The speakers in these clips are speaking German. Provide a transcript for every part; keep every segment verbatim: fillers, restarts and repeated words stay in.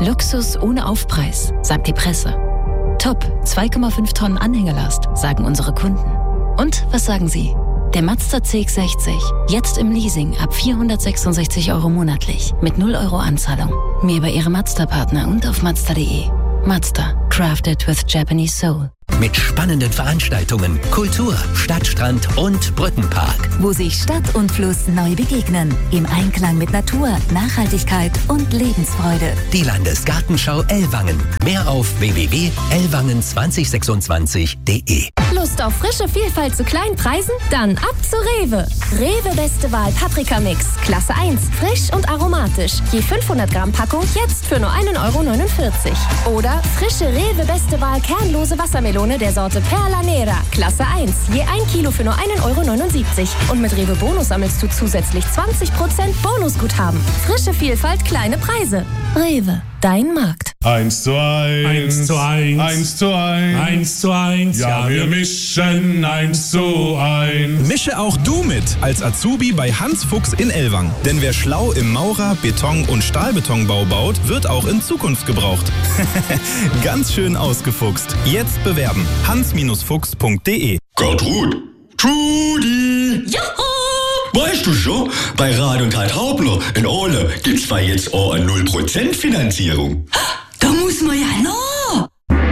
Luxus ohne Aufpreis, sagt die Presse. Top, zwei Komma fünf Tonnen Anhängelast, sagen unsere Kunden. Und was sagen Sie? Der Mazda C X sechzig, jetzt im Leasing ab vierhundertsechsundsechzig Euro monatlich, mit null Euro Anzahlung. Mehr bei Ihrem Mazda-Partner und auf mazda punkt de. Mazda, crafted with Japanese soul. Mit spannenden Veranstaltungen, Kultur, Stadtstrand und Brückenpark. Wo sich Stadt und Fluss neu begegnen. Im Einklang mit Natur, Nachhaltigkeit und Lebensfreude. Die Landesgartenschau Ellwangen. Mehr auf w w w punkt ellwangen zwanzig sechsundzwanzig punkt de. Lust auf frische Vielfalt zu kleinen Preisen? Dann ab zu Rewe. Rewe Beste Wahl Paprika-Mix. Klasse eins. Frisch und aromatisch. Je fünfhundert Gramm Packung jetzt für nur ein Euro neunundvierzig. Oder frische Rewe Beste Wahl kernlose Wassermelone der Sorte Perla Nera. Klasse eins. Je ein Kilo für nur ein Euro neunundsiebzig. Und mit Rewe Bonus sammelst du zusätzlich zwanzig Prozent Bonusguthaben. Frische Vielfalt, kleine Preise. Rewe. Dein Markt. Eins zu eins. Eins zu eins. Eins zu eins. Eins zu eins. Ja, wir mischen eins zu eins. Mische auch du mit als Azubi bei Hans Fuchs in Ellwangen. Denn wer schlau im Maurer-, Beton- und Stahlbetonbau baut, wird auch in Zukunft gebraucht. Ganz schön ausgefuchst. Jetzt bewerben. hans Fuchs punkt de. Gertrud. Trudi. Juhu! Weißt du schon, bei Rad und Halt Hauptner in Ole gibt's zwar jetzt auch eine null Prozent Finanzierung. Da muss man ja noch!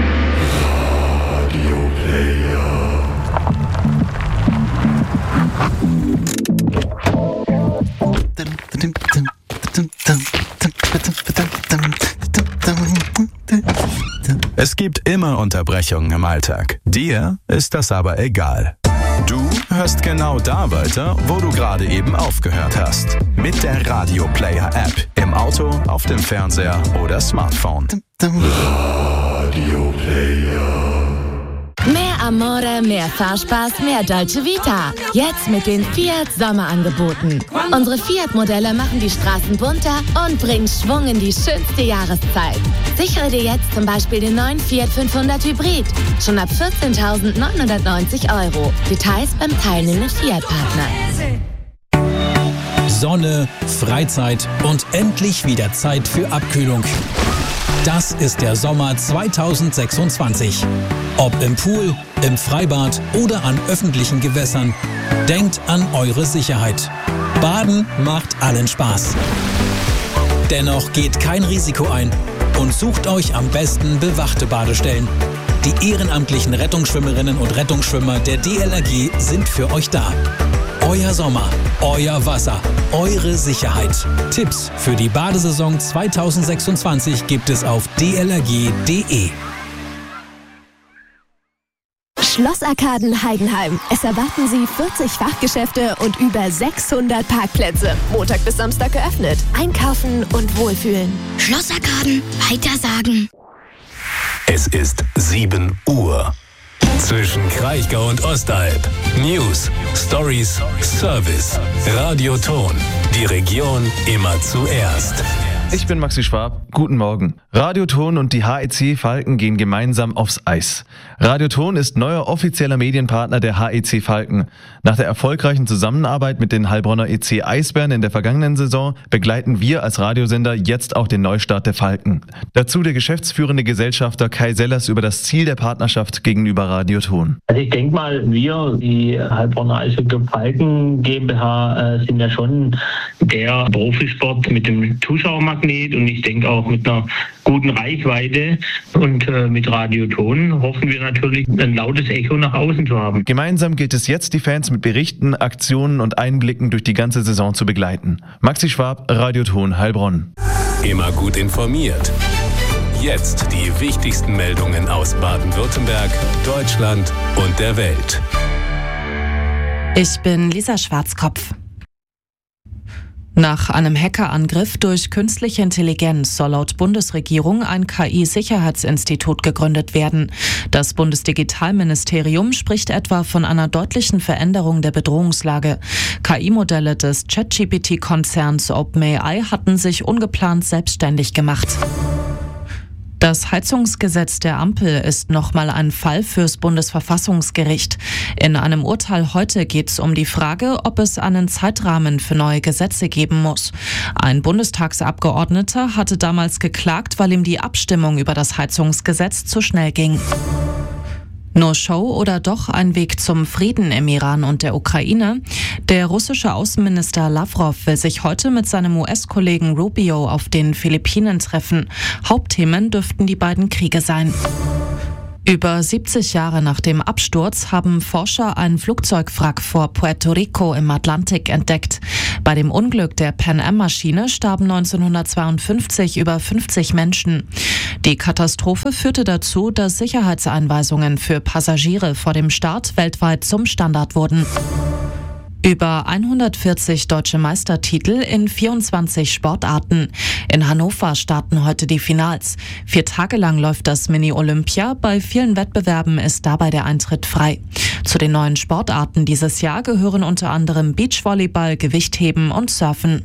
Radio Player. Es gibt immer Unterbrechungen im Alltag. Dir ist das aber egal. Du hörst genau da weiter, wo du gerade eben aufgehört hast. Mit der Radio Player App. Im Auto, auf dem Fernseher oder Smartphone. Radio Player. Mehr Amore, mehr Fahrspaß, mehr Dolce Vita. Jetzt mit den Fiat Sommerangeboten. Unsere Fiat-Modelle machen die Straßen bunter und bringen Schwung in die schönste Jahreszeit. Sichere dir jetzt zum Beispiel den neuen Fiat fünfhundert Hybrid. Schon ab vierzehntausendneunhundertneunzig Euro. Details beim teilnehmenden Fiat-Partner. Sonne, Freizeit und endlich wieder Zeit für Abkühlung. Das ist der Sommer zweitausendsechsundzwanzig. Ob im Pool, im Freibad oder an öffentlichen Gewässern, denkt an eure Sicherheit. Baden macht allen Spaß. Dennoch geht kein Risiko ein und sucht euch am besten bewachte Badestellen. Die ehrenamtlichen Rettungsschwimmerinnen und Rettungsschwimmer der D L R G sind für euch da. Euer Sommer, euer Wasser, eure Sicherheit. Tipps für die Badesaison zweitausendsechsundzwanzig gibt es auf d l r g punkt de. Schlossarkaden Heidenheim. Es erwarten Sie vierzig Fachgeschäfte und über sechshundert Parkplätze. Montag bis Samstag geöffnet. Einkaufen und wohlfühlen. Schlossarkaden, weitersagen. Es ist sieben Uhr. Zwischen Kraichgau und Ostalb. News, Stories, Service. Radio Ton. Die Region immer zuerst. Ich bin Maxi Schwab. Guten Morgen. Radio Ton und die H E C Falken gehen gemeinsam aufs Eis. Radio Ton ist neuer offizieller Medienpartner der H E C Falken. Nach der erfolgreichen Zusammenarbeit mit den Heilbronner E C Eisbären in der vergangenen Saison begleiten wir als Radiosender jetzt auch den Neustart der Falken. Dazu der geschäftsführende Gesellschafter Kai Sellers über das Ziel der Partnerschaft gegenüber Radio Ton. Also ich denke mal, wir, die Heilbronner Eishockey Falken GmbH, äh, sind ja schon der Profisport mit dem Zuschauermarkt. Und ich denke auch mit einer guten Reichweite und äh, mit Radio Ton hoffen wir natürlich, ein lautes Echo nach außen zu haben. Gemeinsam gilt es jetzt, die Fans mit Berichten, Aktionen und Einblicken durch die ganze Saison zu begleiten. Maxi Schwab, Radio Ton, Heilbronn. Immer gut informiert. Jetzt die wichtigsten Meldungen aus Baden-Württemberg, Deutschland und der Welt. Ich bin Lisa Schwarzkopf. Nach einem Hackerangriff durch künstliche Intelligenz soll laut Bundesregierung ein K I-Sicherheitsinstitut gegründet werden. Das Bundesdigitalministerium spricht etwa von einer deutlichen Veränderung der Bedrohungslage. K I-Modelle des ChatGPT-Konzerns OpenAI hatten sich ungeplant selbstständig gemacht. Das Heizungsgesetz der Ampel ist nochmal ein Fall fürs Bundesverfassungsgericht. In einem Urteil heute geht es um die Frage, ob es einen Zeitrahmen für neue Gesetze geben muss. Ein Bundestagsabgeordneter hatte damals geklagt, weil ihm die Abstimmung über das Heizungsgesetz zu schnell ging. Nur Show oder doch ein Weg zum Frieden im Iran und der Ukraine? Der russische Außenminister Lavrov will sich heute mit seinem U S-Kollegen Rubio auf den Philippinen treffen. Hauptthemen dürften die beiden Kriege sein. Über siebzig Jahre nach dem Absturz haben Forscher ein Flugzeugwrack vor Puerto Rico im Atlantik entdeckt. Bei dem Unglück der Pan Am-Maschine starben neunzehnhundertzweiundfünfzig über fünfzig Menschen. Die Katastrophe führte dazu, dass Sicherheitseinweisungen für Passagiere vor dem Start weltweit zum Standard wurden. Über hundertvierzig deutsche Meistertitel in vierundzwanzig Sportarten. In Hannover starten heute die Finals. Vier Tage lang läuft das Mini-Olympia. Bei vielen Wettbewerben ist dabei der Eintritt frei. Zu den neuen Sportarten dieses Jahr gehören unter anderem Beachvolleyball, Gewichtheben und Surfen.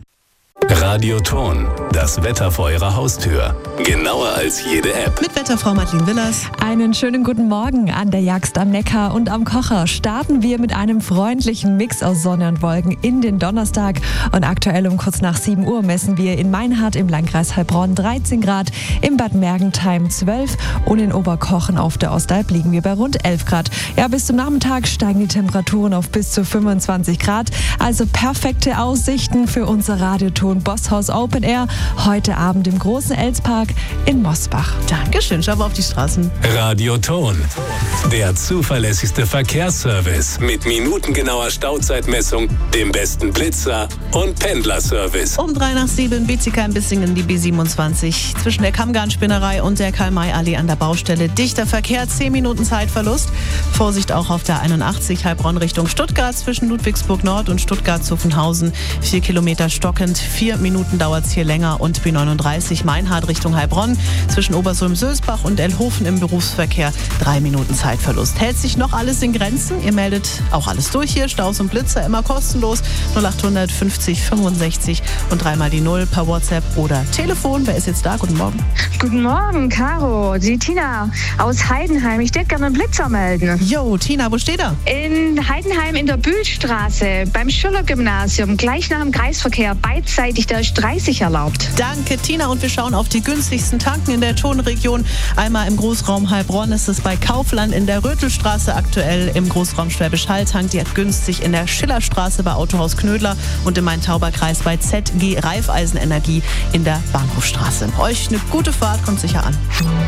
Radioton, das Wetter vor Ihrer Haustür. Genauer als jede App. Mit Wetterfrau Madeleine Willers. Einen schönen guten Morgen an der Jagst am Neckar und am Kocher. Starten wir mit einem freundlichen Mix aus Sonne und Wolken in den Donnerstag. Und aktuell um kurz nach sieben Uhr messen wir in Meinhardt im Landkreis Heilbronn dreizehn Grad, in Bad Mergentheim zwölf und in Oberkochen auf der Ostalb liegen wir bei rund elf Grad. Ja, bis zum Nachmittag steigen die Temperaturen auf bis zu fünfundzwanzig Grad. Also perfekte Aussichten für unser Radioton Bosshaus Open Air heute Abend im großen Elspark in Mosbach. Dankeschön, schau auf die Straßen. Radioton, der zuverlässigste Verkehrsservice mit minutengenauer Stauzeitmessung, dem besten Blitzer und Pendlerservice. Um drei nach sieben Bietigheim-Bissingen die B siebenundzwanzig zwischen der Kammgarnspinnerei und der Karl-May-Allee an der Baustelle. Dichter Verkehr, zehn Minuten Zeitverlust. Vorsicht auch auf der einundachtzig Heilbronn Richtung Stuttgart zwischen Ludwigsburg Nord und Stuttgart-Zuffenhausen. Vier Kilometer stockend, vier Minuten dauert es hier länger und B neununddreißig Meinhardt Richtung Heilbronn zwischen Obersulm-Sölsbach und Elhofen im Berufsverkehr drei Minuten Zeitverlust. Hält sich noch alles in Grenzen? Ihr meldet auch alles durch hier, Staus und Blitzer immer kostenlos null achthundert fünfzig fünfundsechzig und dreimal die Null per WhatsApp oder Telefon. Wer ist jetzt da? Guten Morgen. Guten Morgen, Caro, die Tina aus Heidenheim. Ich würde gerne einen Blitzer melden. Jo, Tina, wo steht er? In Heidenheim in der Bühlstraße beim Schiller-Gymnasium, gleich nach dem Kreisverkehr, beidseitig, da ist dreißig erlaubt. Danke, Tina. Und wir schauen auf die günstigsten Tanken in der Tonregion. Einmal im Großraum Heilbronn ist es bei Kaufland in der Rötelstraße aktuell. Im Großraum Schwäbisch Hall tankt ihr günstig in der Schillerstraße bei Autohaus Knödler und im Main-Tauber-Kreis bei Z G Raiffeisenenergie in der Bahnhofstraße. Euch eine gute Fahrt, kommt sicher an.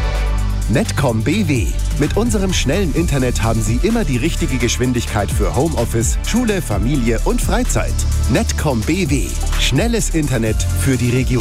Netcom B W. Mit unserem schnellen Internet haben Sie immer die richtige Geschwindigkeit für Homeoffice, Schule, Familie und Freizeit. Netcom B W. Schnelles Internet für die Region.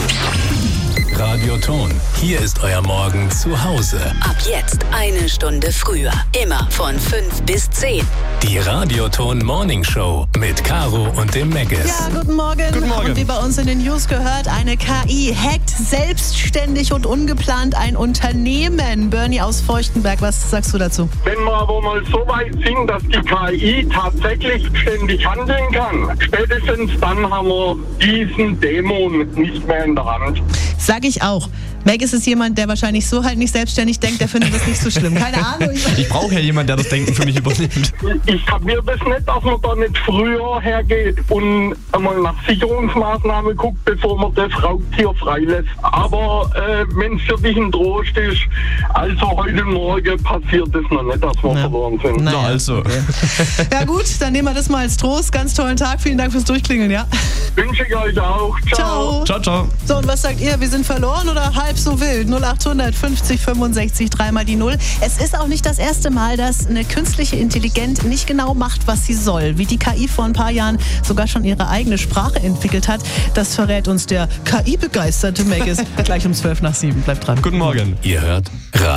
Radioton, hier ist euer Morgen zu Hause. Ab jetzt eine Stunde früher. Immer von fünf bis zehn. Die Radioton Morning Show mit Caro und dem Meggis. Ja, guten Morgen. Guten Morgen. Und wie bei uns in den News gehört, eine K I hackt selbstständig und ungeplant ein Unternehmen. Bernie aus Feuchtenberg, was sagst du dazu? Wenn wir aber mal so weit sind, dass die K I tatsächlich ständig handeln kann, spätestens dann haben wir diesen Dämon nicht mehr in der Hand. Sag ich auch. Meggis ist jemand, der wahrscheinlich so halt nicht selbstständig denkt, der findet das nicht so schlimm. Keine Ahnung. Ich, ich brauche ja jemanden, der das Denken für mich übernimmt. Ich kapiere das nicht, dass man da nicht früher hergeht und einmal nach Sicherungsmaßnahmen guckt, bevor man das Raubtier freilässt. Aber äh, wenn es für dich ein Trost ist, also heute Morgen passiert es noch nicht, dass wir ja. verloren sind. Na, also. Okay. Ja gut, dann nehmen wir das mal als Trost. Ganz tollen Tag. Vielen Dank fürs Durchklingeln, ja? Wünsche ich euch auch. Ciao. Ciao, ciao. So, und was sagt ihr? Wir sind verloren oder halb so wild? null achthundert fünfzig fünfundsechzig, dreimal die Null. Es ist auch nicht das erste Mal, dass eine künstliche Intelligenz nicht genau macht, was sie soll. Wie die K I vor ein paar Jahren sogar schon ihre eigene Sprache entwickelt hat, das verrät uns der K I-begeisterte Meggis. Gleich um zwölf nach sieben. Bleibt dran. Guten Morgen. Ihr hört Radio.